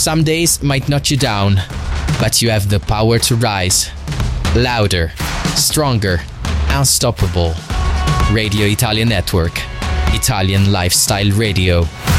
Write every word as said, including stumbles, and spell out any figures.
Some days might knock you down, but you have the power to rise. Louder, stronger, unstoppable. Radio Italia Network. Italian Lifestyle Radio.